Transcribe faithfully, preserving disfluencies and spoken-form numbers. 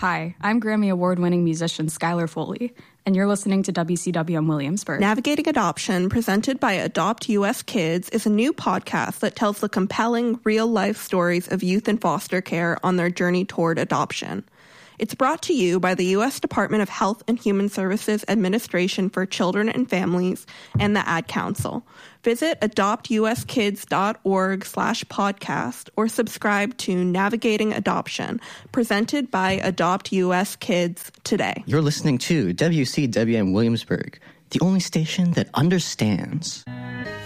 Hi, I'm Grammy Award-winning musician Skylar Foley, and you're listening to W C W M Williamsburg. Navigating Adoption, presented by Adopt U S Kids, is a new podcast that tells the compelling, real-life stories of youth in foster care on their journey toward adoption. It's brought to you by the U S Department of Health and Human Services Administration for Children and Families and the Ad Council. Visit adoptuskids.org slash podcast or subscribe to Navigating Adoption, presented by Adopt U S Kids today. You're listening to W C W M Williamsburg, the only station that understands.